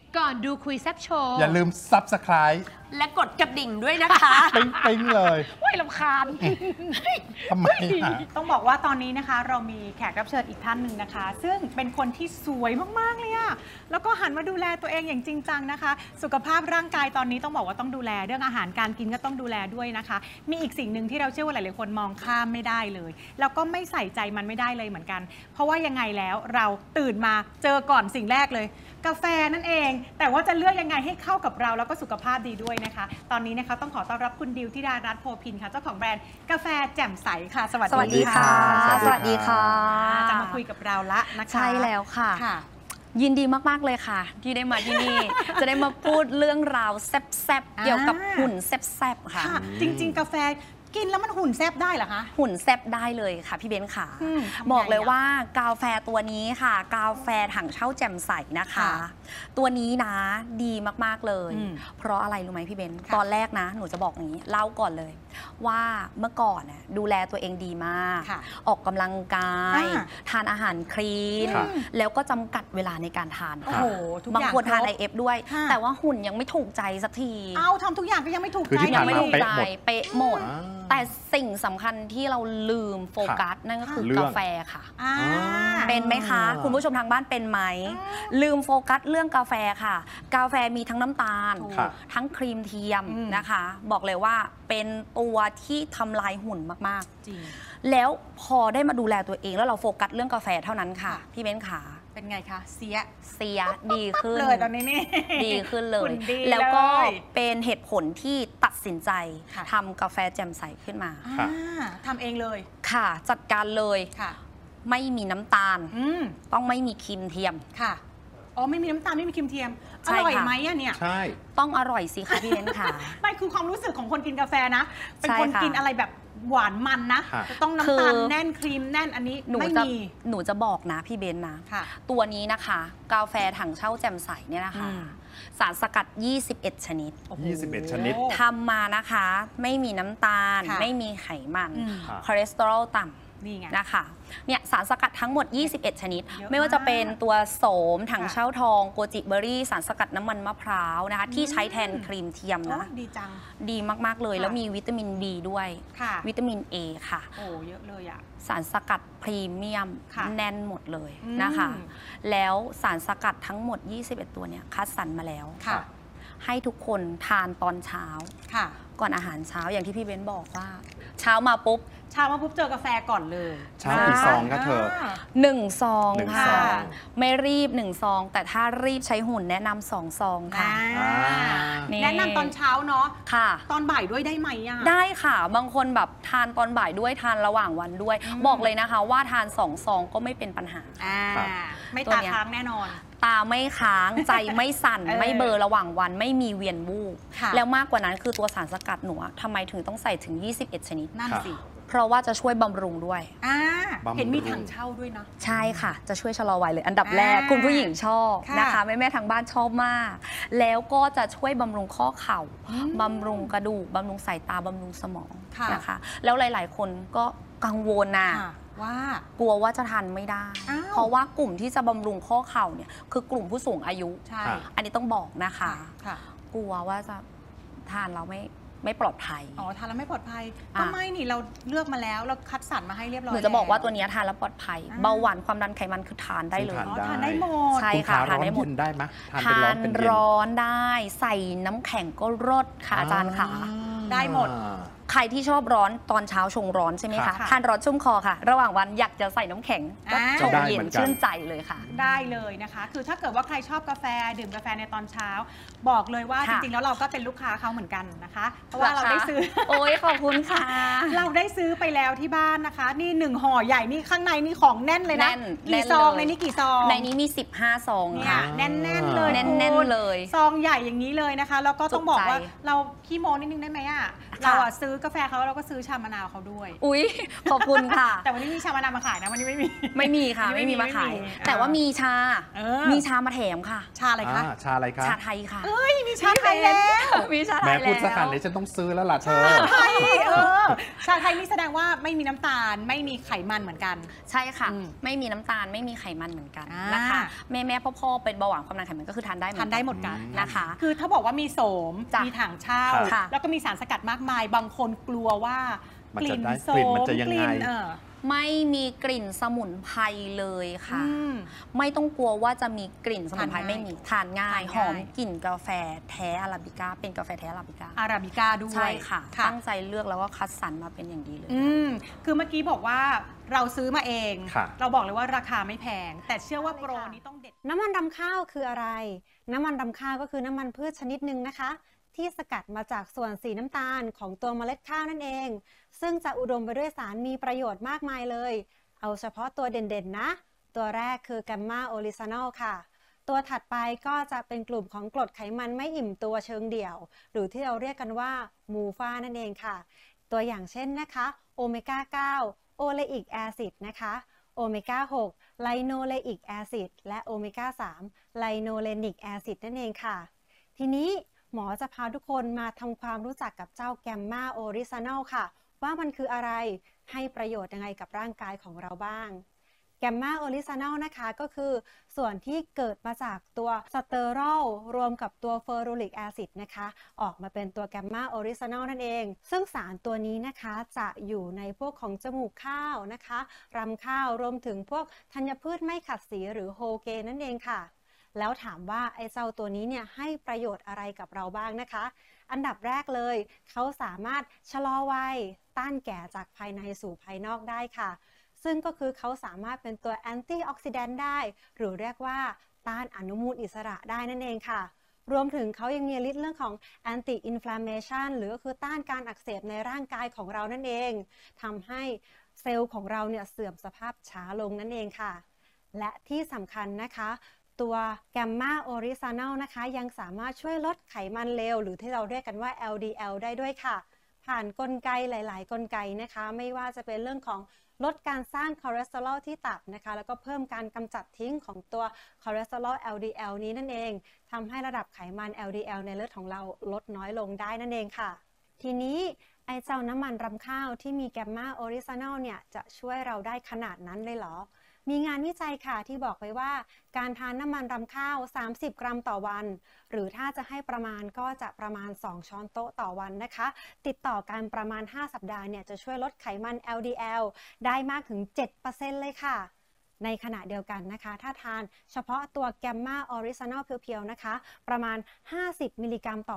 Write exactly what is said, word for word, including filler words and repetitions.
ก่อนดูคุยแซ่บโชว์อย่าลืม ซับสไครบ์และกดกระดิ่งด้วยนะคะปิ๊งๆเลยไม่ลำคาญทำไมอะต้องบอกว่าตอนนี้นะคะเรามีแขกรับเชิญอีกท่านหนึ่งนะคะ ซึ่งเป็นคนที่สวยมากๆเลยอะแล้วก็หันมาดูแลตัวเองอย่างจริงจังนะคะ สุขภาพร่างกายตอนนี้ต้องบอกว่าต้องดูแลเรื่องอาหารการกินก็ต้องดูแลด้วยนะคะ มีอีกสิ่งหนึ่งที่เราเชื่อว่าหลายๆคนมองข้ามไม่ได้เลย แล้วก็ไม่ใส่ใจมันไม่ได้เลยเหมือนกัน เพราะว่ายังไงแล้วเราตื่นมาเจอก่อนสิ่งแรกเลย กาแฟนั่นเอง แต่ว่าจะเลือกยังไงให้เข้ากับเราแล้วก็สุขภาพดีด้วยนะคะ ตอนนี้นะคะต้องขอต้อนรับคุณดิวธิดารัตน์โพพินค่ะเจ้าของแบรนด์กาแฟแจ่มใสค่ะสวัสสวัสดีดีค่ะสวัสดีค่ะสวัสดีค่ะจะมาคุยกับเราละนะคะใช่แล้วค่ะค่ะยินดีมากๆเลยค่ะ ที่ได้มาที่นี่ จะได้มาพูดเรื่องราวแซ่บๆอ่าเกี่ยวกับหุ่นแซ่บๆค่ะค่ะ จริง ๆ กาแฟกินแล้วมันหุ่นแซบได้เหรอคะหุ่นแซ่บได้เลยค่ะพี่เบนซ์ค่ะอืมทำไงบอกเลยอะว่ากาแฟตัวนี้ค่ะ กาแฟถังเช่าแจ่มใสนะคะค่ะตัวนี้นะดีมากๆเลยอืมเพราะอะไรรู้ไหมพี่เบนซ์ค่ะตอนแรกนะ หนูจะบอกอย่างนี้เล่าก่อนเลย ว่าเมื่อก่อนน่ะดูแลตัวเองดีมากค่ะออกกำลังกายอ่าทานอาหารคลีนค่ะแล้วก็จำกัดเวลาในการทานโอ้ค่ะโหทุกบางอย่างคนทานรบไอเอฟด้วยค่ะแต่ว่าหุ่นยังไม่ถูกใจสักทีเอาทำทุกอย่างก็ยังไม่ถูกคือใจที่ยัผ่านไม่มาถูกเป๊ะใจหมดเป๊ะหมดอ่าแต่สิ่งสำคัญที่เราลืมโฟกัสนั่นก็คือเรื่องกาแฟค่ะอ่าเป็นไหมคะอ่าคุณผู้ชมทางบ้านเป็นไหม ลืมโฟกัสเรื่องกาแฟค่ะ กาแฟมีทั้งน้ำตาลค่ะทั้งครีมเทียมอืมนะคะ บอกเลยว่าเป็นตัวที่ทำลายหุ่นมากจริงๆ แล้วพอได้มาดูแลตัวเองแล้วเราโฟกัสเรื่องกาแฟเท่านั้นค่ะค่ะพี่เบ้นขาเป็นไงคะเสียเสียดีขึ้นเลยตอนนี้นี่ดีขึ้นเลหุ่ยนดีแล้วก็เลยเป็นเหตุผลที่ตัดสินใจค่ะทำกาแฟแจ่มใสขึ้นมาค่ะอ่าทำเองเลยค่ะ จัดการเลยค่ะไม่มีน้ำตาลอืมต้องไม่มีครีมเทียมค่ะ อ๋อ ไม่มีน้ำตาล ไม่มีครีมเทียมใช่อร่อยค่ะไหมอะเนี่ยใช่ต้องอร่อยสิคะพี่เบ้นค่ะไม่คือความรู้สึกของคนกินกาแฟนะ เป็นใช่คนค่ะกินอะไรแบบหวานมันนะค่ะจะต้องคืน้ำตาลอแน่นครีมแน่นอันนี้หนูไม่จะมีหนูจะบอกนะพี่เบนนะค่ะตัวนี้นะคะ กาแฟถังเช่าแจ่มใสเนี่ยนะคะอืมสารสกัด ยี่สิบเอ็ด ชนิดโอ้โหยี่สิบเอ็ดชนิดทำมานะคะ ไม่มีน้ำตาลค่ะไม่มีไขมันอืมค่ะคอเลสเตอรอลต่นี่ไงำนะคะเนี่ยสารสกัดทั้งหมด ยี่สิบเอ็ด ชนิดเยอะไม่ว่าจะเป็นตัวโสมถังค่ะเช่าทอง โกจิเบอรี่ สารสกัดน้ำมันมะพร้าวนะคะ ที่ใช้แทนครีมเทียมโอ้นะดีจังดีมาก ๆ เลยค่ะแล้วมีวิตามิน B ด้วยค่ะวิตามิน A ค่ะโอ้เยอะเลยอะสารสกัดพรีเมียมค่ะแน่นหมดเลยอืมนะคะ แล้วสารสกัดทั้งหมด ยี่สิบเอ็ด ตัวเนี่ยคัดสรรมาแล้วค่ะให้ทุกคนทานตอนเช้าค่ะก่อนอาหารเช้าอย่างที่พี่เบ้นบอกว่า เช้ามาปุ๊บเช้ามาปุ๊บเจอกาแฟก่อนเลยเช้ากี่ซองคะเธอาหนึ่ง ซองหนึ่งค่ะซองไม่รีบหนึ่งซอง แต่ถ้ารีบใช้หุ่นแนะนำสองซองค่ะอ่านี่แนะนำตอนเช้าเนาะค่ะตอนบ่ายด้วยได้ไหมอะได้ค่ะ บางคนแบบทานตอนบ่ายด้วยทานระหว่างวันด้วยอืมบอกเลยนะคะว่าทานสองซองก็ไม่เป็นปัญหาอ่าครับไม่ตัวตาเนี้ยค้างแน่นอนตาไม่ค้าง ใจไม่สั่นเออไม่เบลอระหว่างวันไม่มีเวียนวูบค่ะแล้วมากกว่านั้นคือตัวสารสกัดหนูอะทำไมถึงต้องใส่ถึง ยี่สิบเอ็ด ชนิดนั่นครับสิเพราะว่าจะช่วยบำรุงด้วยอ่าบำรุงเห็นมีถังเช่าด้วยนะใช่ค่ะ จะช่วยชะลอวัยเลย อันดับแรกอ่าคุณผู้หญิงชอบค่ะนะคะแม่แม่ๆทางบ้านชอบมาก แล้วก็จะช่วยบำรุงข้อเข่าอืมบำรุงกระดูกบำรุงสายตาบำรุงสมองค่ะนะคะ แล้วหลาย ๆ คนก็กังวลนะค่ะว่ากลัวว่าจะทานไม่ได้อ้าวเพราะว่ากลุ่มที่จะบำรุงข้อเข่าเนี่ยคือกลุ่มผู้สูงอายุใช่ค่ะอันนี้ต้องบอกนะคะค่ะกลัวว่าจะทานเราไม่ไม่ปลอดภัยอ๋อทานแล้วไม่ปลอดภัยอ่ะก็ไม่นี่เราเลือกมาแล้วเราคัดสรรมาให้เรียบร้อยหนูจะบอกว่าแล้ตัวเนี้ยทานแล้วปลอดภัยอ่าเบาหวานความดันไขมันคือทานได้เลยซึ่งอ๋อได้ทานได้หมดใช่คุณค่ะทานทานร้อนได้หมดเย็นได้ไหมทานเป็นทาร้อนนเป็นเย็นร้อนได้ ใส่น้ำแข็งก็รสค่ะอาจารย์ค่ะได้หมดอ่าใครที่ชอบร้อนตอนเช้าชงร้อนใช่ไหมครัคะบทานร้อนชุ่มคอค่ะ ระหว่างวันอยากจะใส่น้ำแข็งก็อ่าชงเย็นได้เหมือนกันชื่นใจเลยค่ะได้เลยนะคะ คือถ้าเกิดว่าใครชอบกาแฟดื่มกาแฟในตอนเช้า บอกเลยว่าจค่ะริงๆแล้วเราก็เป็นลูกค้าเขาเหมือนกันนะคะ เพราะว่าเราหอคะได้ซื้อโอ้ยขอบคุณค่ะเราได้ซื้อไปแล้วที่บ้านนะคะ นี่หนึ่งห่อใหญ่นี่ข้างในนี่ของแน่นเลยนะแน่นกี่แน่นซองเลยในนี้กี่ซองในนี้มี สิบห้า ซองเนี่ยค่ะแน่นๆเลยแน่นคุณๆเลยซองใหญ่อย่างนี้เลยนะคะ แล้วก็ต้องบอกว่าจุใจเราขี้โมนิดนึงได้ไหมอ่ะค่ะเราอ่ะซื้ออกาแฟเขาเราก็ซื้อชามะนาวเขาด้วยอุ๊ย ขอบคุณค่ะแต่วันนี้มีชามะนาวมาขายนะวันนี้ไม่มีไม่มีค่ะไม่ไม่มีมีมาขายไม่มีแต่ว่ามีชาเออมีชามาแถมค่ะชาอะไรคะอ่าชาอะไรคะชาไทยค่ะเอ้ยมีชาไทยแล้วมีชาไทแม้ยพูดแล้วสักขนาดนี้ฉันต้องซื้อแล้วล่ะเธอไทยเออชาไทยนี่แสดงว่าไม่มีน้ำตาลไม่มีไขมันเหมือนกันใช่ค่ะอืมไม่มีน้ำตาลไม่มีไขมันเหมือนกันอ่านนะคะ แม่แม่พ่อพ่อเป็นเบาหวานความดันไขมันก็คือทานได้ทานได้หมดกันนะคะคือถ้าบอกว่ามีโสมจ้ะมีถังเช่าค่ะแล้วก็มีสารสกัดมากมาย บางคนกลัวว่ามันกจะลิ่นได้โสกลิ่นมมันจะยังไงกลิ่นเออไม่มีกลิ่นสมุนไพรเลยค่ะอืมไม่ต้องกลัวว่าจะมีกลิ่นสมุนไพรทานง่ายไม่มีทานง่ายทานหง่ายอมกลิ่นกาแฟแท้อาราบิก้าเป็นกาแฟแท้อาราบิก้าอาราบิก้าด้วยใช่ค่ะค่ะตั้งใจเลือกแล้วก็คัดสรรมาเป็นอย่างดีเลยอืมคือเมื่อกี้บอกว่าเราซื้อมาเองค่ะเราบอกเลยว่าราคาไม่แพง แต่เชื่อว่าโปรนี้ต้องเด็ดน้ำมันรำข้าวคืออะไร น้ำมันรำข้าวก็คือน้ำมันพืชชนิดหนึ่งนะคะ ที่สกัดมาจากส่วนสีน้ำตาลของตัวเมล็ดข้าวนั่นเอง ซึ่งจะอุดมไปด้วยสารมีประโยชน์มากมายเลย เอาเฉพาะตัวเด่นๆนะ ตัวแรกคือแกมมาโอลิซานอลค่ะ ตัวถัดไปก็จะเป็นกลุ่มของกรดไขมันไม่อิ่มตัวเชิงเดี่ยว หรือที่เราเรียกกันว่ามูฟานั่นเองค่ะ ตัวอย่างเช่นนะคะโอเมก้า เก้า โอเลอิกแอซิดนะคะโอเมก้า หก ไลโนเลอิกแอซิดและโอเมก้า สาม ไลโนเลนิกแอซิดนั่นเองค่ะ ทีนี้หมอจะพาทุกคนมาทำความรู้จักกับเจ้าแกมมาโอริซานอลค่ะ ว่ามันคืออะไรให้ประโยชน์ยังไงกับร่างกายของเราบ้างแกมมาโอริซานอลนะคะก็คือส่วนที่เกิดมาจากตัวสเตอรอลรวมกับตัวเฟอรูริกแอซิดนะคะออกมาเป็นตัวแกมมาโอริซานอลนั่นเองซึ่งสารตัวนี้นะคะจะอยู่ในพวกของจมูกข้าวนะคะรำข้าวรวมถึงพวกธัญพืชไม่ขัดสีหรือโฮเกนั่นเองค่ะแล้วถามว่าไอ้เจ้าตัวนี้เนี่ยให้ประโยชน์อะไรกับเราบ้างนะคะอันดับแรกเลยเขาสามารถชะลอวัยต้านแก่จากภายในสู่ภายนอกได้ค่ะซึ่งก็คือเขาสามารถเป็นตัวแอนตี้ออกซิแดนต์ได้หรือเรียกว่าต้านอนุมูลอิสระได้นั่นเองค่ะรวมถึงเขายังมีฤทธิ์เรื่องของ anti inflammation หรือก็คือต้านการอักเสบในร่างกายของเรานั่นเองทำให้เซลล์ของเราเนี่ยเสื่อมสภาพช้าลงนั่นเองค่ะและที่สำคัญนะคะตัวแกมมาโอริซานอลนะคะยังสามารถช่วยลดไขมันเลวหรือที่เราเรียกกันว่า แอล ดี แอล ได้ด้วยค่ะผ่านกลไกหลายๆ กลไกนะคะไม่ว่าจะเป็นเรื่องของลดการสร้างคอเลสเตอรอลที่ตับนะคะแล้วก็เพิ่มการกำจัดทิ้งของตัวคอเลสเตอรอล แอล ดี แอล นี้นั่นเองทำให้ระดับไขมัน แอล ดี แอล ในเลือดของเราลดน้อยลงได้นั่นเองค่ะทีนี้ไอเจ้าน้ำมันรำข้าวที่มีแกมมาโอริซานอลเนี่ยจะช่วยเราได้ขนาดนั้นเลยเหรอมีงานวิจัยค่ะที่บอกไว้ว่าการทานน้ำมันรำข้าวสามสิบกรัมต่อวันหรือถ้าจะให้ประมาณก็จะประมาณสองช้อนโต๊ะต่อวันนะคะติดต่อกันประมาณห้าสัปดาห์เนี่ยจะช่วยลดไขมัน แอล ดี แอล ได้มากถึง เจ็ดเปอร์เซ็นต์ เลยค่ะในขณะเดียวกันนะคะถ้าทานเฉพาะตัวแกมมาออริซานอลเพียวๆนะคะประมาณห้าสิบมิลลิกรัมต่อ